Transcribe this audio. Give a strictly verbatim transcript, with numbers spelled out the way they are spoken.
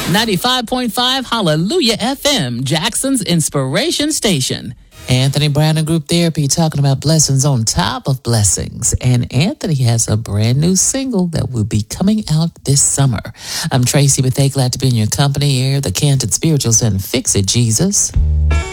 ninety-five point five Hallelujah F M, Jackson's Inspiration Station. Anthony Brandon Group Therapy talking about blessings on top of blessings. And Anthony has a brand new single that will be coming out this summer. I'm Tracy Bethea, glad to be in your company here, the Canted Spirituals and Fix It Jesus.